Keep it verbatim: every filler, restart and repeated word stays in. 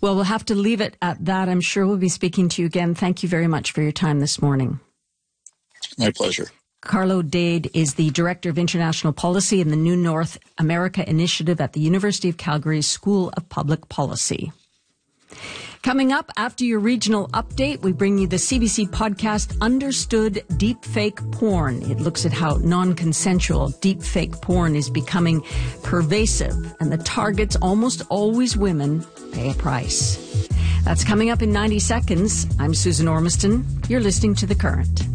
Well, we'll have to leave it at that. I'm sure we'll be speaking to you again. Thank you very much for your time this morning. My pleasure. Carlo Dade is the Director of International Policy in the New North America Initiative at the University of Calgary's School of Public Policy. Coming up after your regional update, we bring you the C B C podcast, Understood Deepfake Porn. It looks at how non-consensual deepfake porn is becoming pervasive, and the targets, almost always women, pay a price. That's coming up in ninety seconds. I'm Susan Ormiston. You're listening to The Current.